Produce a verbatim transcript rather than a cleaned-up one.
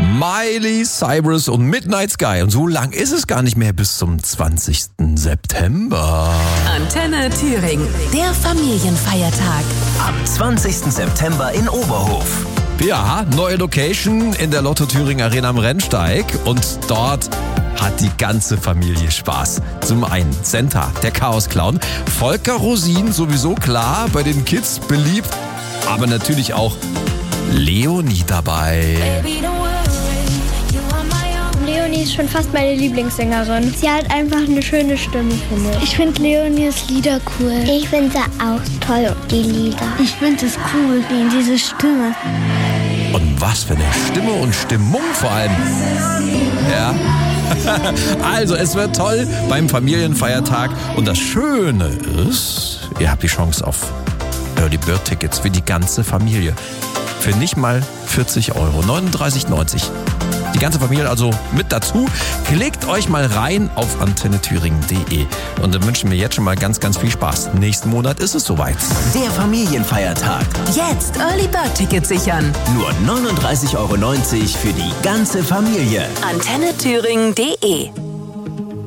Miley Cyrus und Midnight Sky. Und so lang ist es gar nicht mehr bis zum zwanzigsten September. Antenne Thüringen, der Familienfeiertag. Am zwanzigsten September in Oberhof. Ja, neue Location in der Lotto Thüringen Arena am Rennsteig. Und dort hat die ganze Familie Spaß. Zum einen Senta, der Chaos-Clown. Volker Rosin, sowieso klar, bei den Kids beliebt. Aber natürlich auch Leonie dabei. Leonie ist schon fast meine Lieblingssängerin. Sie hat einfach eine schöne Stimme, finde ich. Ich finde Leonies Lieder cool. Ich finde sie auch toll, die Lieder. Ich finde es cool, wegen diese Stimme. Und was für eine Stimme und Stimmung vor allem. Ja. Also, es wird toll beim Familienfeiertag. Und das Schöne ist, ihr habt die Chance auf Early Bird Tickets für die ganze Familie. Für nicht mal vierzig Euro, neununddreißig neunzig. Die ganze Familie also mit dazu. Klickt euch mal rein auf antenne thüringen punkt de. Und dann wünschen wir jetzt schon mal ganz, ganz viel Spaß. Nächsten Monat ist es soweit. Der Familienfeiertag. Jetzt Early Bird Tickets sichern. Nur neununddreißig Euro neunzig für die ganze Familie. antenne thüringen punkt de